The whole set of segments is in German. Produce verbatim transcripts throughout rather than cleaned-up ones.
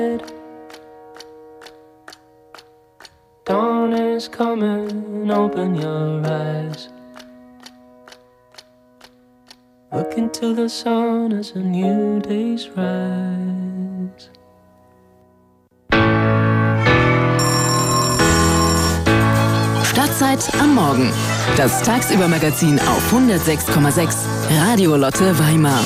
Dawn is coming, open your eyes. Look into the sun as a new day's rise. Stadtzeit am Morgen. Das Tagsüber-Magazin auf hundertsechs Komma sechs Radio Lotte Weimar.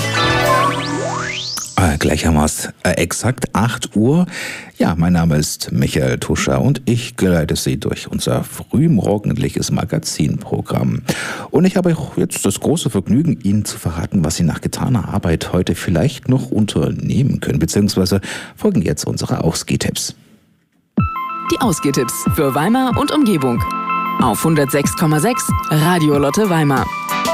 Äh, gleichermaßen äh, exakt acht Uhr. Ja, mein Name ist Michael Tuscher und ich geleite Sie durch unser frühmorgendliches Magazinprogramm. Und ich habe jetzt das große Vergnügen, Ihnen zu verraten, was Sie nach getaner Arbeit heute vielleicht noch unternehmen können, beziehungsweise folgen jetzt unsere Ausgehtipps. Die Ausgehtipps für Weimar und Umgebung. Auf hundertsechs Komma sechs Radio Lotte Weimar.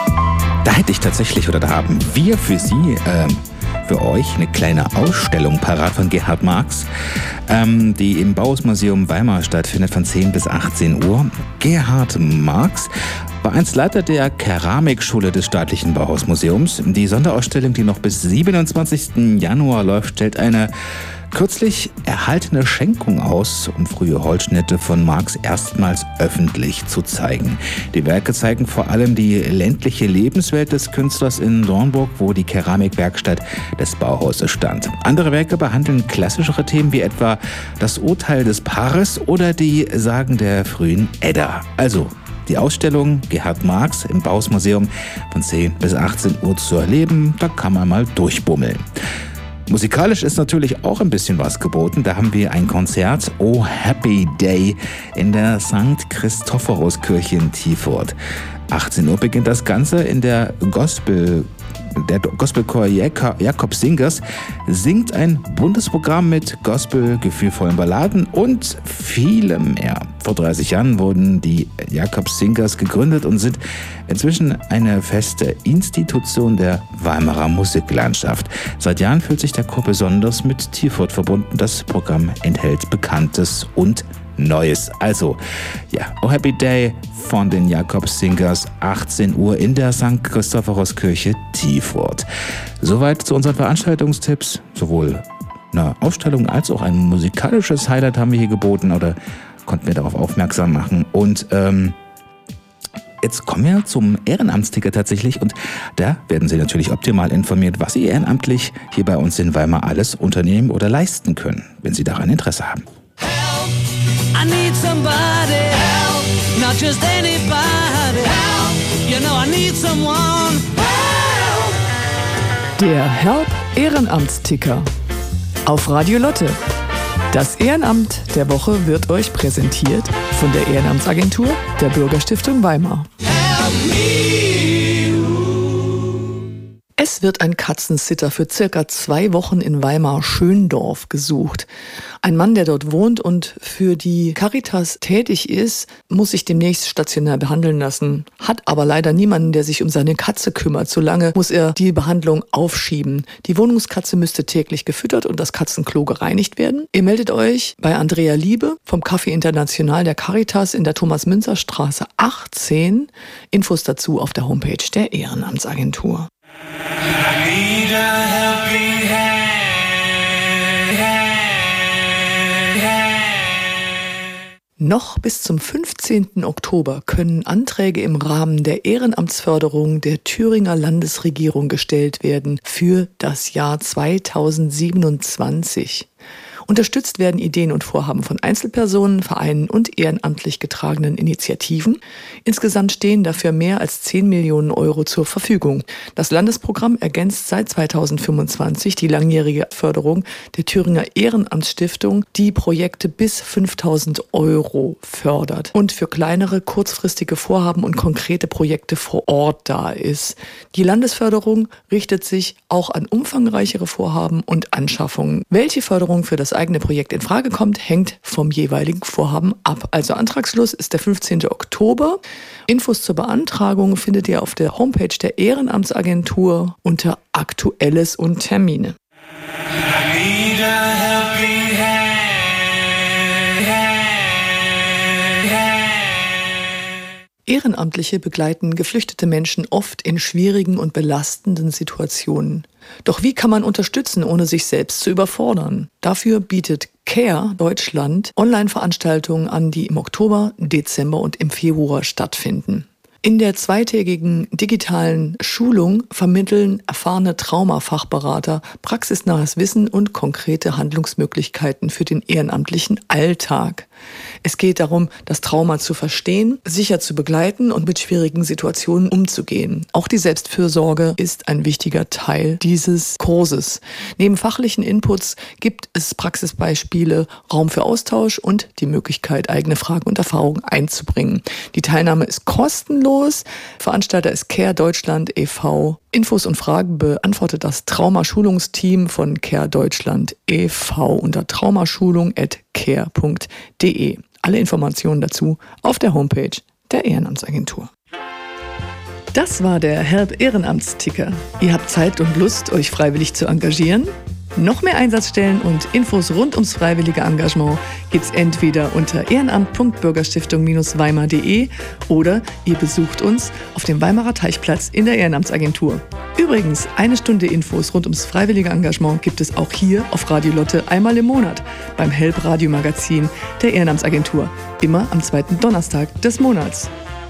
Da hätte ich tatsächlich, oder da haben wir für Sie, äh, für euch eine kleine Ausstellung parat von Gerhard Marx, ähm, die im Bauhausmuseum Weimar stattfindet von zehn bis achtzehn Uhr. Gerhard Marx war einst Leiter der Keramikschule des Staatlichen Bauhausmuseums. Die Sonderausstellung, die noch bis siebenundzwanzigsten Januar läuft, stellt eine kürzlich erhaltene Schenkung aus, um frühe Holzschnitte von Marx erstmals öffentlich zu zeigen. Die Werke zeigen vor allem die ländliche Lebenswelt des Künstlers in Dornburg, wo die Keramikwerkstatt des Bauhauses stand. Andere Werke behandeln klassischere Themen wie etwa das Urteil des Paares oder die Sagen der frühen Edda. Also die Ausstellung Gerhard Marx im Bauhausmuseum von zehn bis achtzehn Uhr zu erleben, da kann man mal durchbummeln. Musikalisch ist natürlich auch ein bisschen was geboten. Da haben wir ein Konzert, Oh Happy Day, in der Sankt Christophorus-Kirche in Tiefort. achtzehn Uhr beginnt das Ganze in der Gospel Der Gospelchor Jakob Singers singt ein buntes Programm mit Gospel, gefühlvollen Balladen und vielem mehr. Vor dreißig Jahren wurden die Jakob Singers gegründet und sind inzwischen eine feste Institution der Weimarer Musiklandschaft. Seit Jahren fühlt sich der Chor besonders mit Tiefort verbunden. Das Programm enthält Bekanntes und Neues. Also, ja, Oh Happy Day von den Jakob Singers, achtzehn Uhr in der Sankt Christophorus-Kirche Tiefort. Soweit zu unseren Veranstaltungstipps. Sowohl eine Ausstellung als auch ein musikalisches Highlight haben wir hier geboten oder konnten wir darauf aufmerksam machen. Und ähm, jetzt kommen wir zum Ehrenamtsticker tatsächlich und da werden Sie natürlich optimal informiert, was Sie ehrenamtlich hier bei uns in Weimar alles unternehmen oder leisten können, wenn Sie daran Interesse haben. I need somebody help, not just anybody help. You know I need someone help. Der Help Ehrenamtsticker auf Radio Lotte. Das Ehrenamt der Woche wird euch präsentiert von der Ehrenamtsagentur der Bürgerstiftung Weimar. Help me. Es wird ein Katzensitter für circa zwei Wochen in Weimar-Schöndorf gesucht. Ein Mann, der dort wohnt und für die Caritas tätig ist, muss sich demnächst stationär behandeln lassen, hat aber leider niemanden, der sich um seine Katze kümmert. Solange muss er die Behandlung aufschieben. Die Wohnungskatze müsste täglich gefüttert und das Katzenklo gereinigt werden. Ihr meldet euch bei Andrea Liebe vom Café International der Caritas in der Thomas-Münzer-Straße achtzehn. Infos dazu auf der Homepage der Ehrenamtsagentur. I need a helping hand. Noch bis zum fünfzehnten Oktober können Anträge im Rahmen der Ehrenamtsförderung der Thüringer Landesregierung gestellt werden für das Jahr zweitausendsiebenundzwanzig. Unterstützt werden Ideen und Vorhaben von Einzelpersonen, Vereinen und ehrenamtlich getragenen Initiativen. Insgesamt stehen dafür mehr als zehn Millionen Euro zur Verfügung. Das Landesprogramm ergänzt seit zweitausendfünfundzwanzig die langjährige Förderung der Thüringer Ehrenamtsstiftung, die Projekte bis fünftausend Euro fördert und für kleinere, kurzfristige Vorhaben und konkrete Projekte vor Ort da ist. Die Landesförderung richtet sich auch an umfangreichere Vorhaben und Anschaffungen. Welche Förderung für das eigene Projekt in Frage kommt, hängt vom jeweiligen Vorhaben ab. Also Antragsschluss ist der fünfzehnten Oktober. Infos zur Beantragung findet ihr auf der Homepage der Ehrenamtsagentur unter Aktuelles und Termine. I need a helping hand. Ehrenamtliche begleiten geflüchtete Menschen oft in schwierigen und belastenden Situationen. Doch wie kann man unterstützen, ohne sich selbst zu überfordern? Dafür bietet CARE Deutschland Online-Veranstaltungen an, die im Oktober, Dezember und im Februar stattfinden. In der zweitägigen digitalen Schulung vermitteln erfahrene Traumafachberater praxisnahes Wissen und konkrete Handlungsmöglichkeiten für den ehrenamtlichen Alltag. Es geht darum, das Trauma zu verstehen, sicher zu begleiten und mit schwierigen Situationen umzugehen. Auch die Selbstfürsorge ist ein wichtiger Teil dieses Kurses. Neben fachlichen Inputs gibt es Praxisbeispiele, Raum für Austausch und die Möglichkeit, eigene Fragen und Erfahrungen einzubringen. Die Teilnahme ist kostenlos. Veranstalter ist CARE Deutschland e V Infos und Fragen beantwortet das Traumaschulungsteam von CARE Deutschland e V unter traumaschulung at care punkt de. Alle Informationen dazu auf der Homepage der Ehrenamtsagentur. Das war der Help Ehrenamtsticker. Ihr habt Zeit und Lust, euch freiwillig zu engagieren? Noch mehr Einsatzstellen und Infos rund ums freiwillige Engagement gibt's entweder unter ehrenamt punkt bürgerstiftung Bindestrich weimar punkt de oder ihr besucht uns auf dem Weimarer Teichplatz in der Ehrenamtsagentur. Übrigens, eine Stunde Infos rund ums freiwillige Engagement gibt es auch hier auf Radio Lotte einmal im Monat beim Help Radio Magazin der Ehrenamtsagentur. Immer am zweiten Donnerstag des Monats.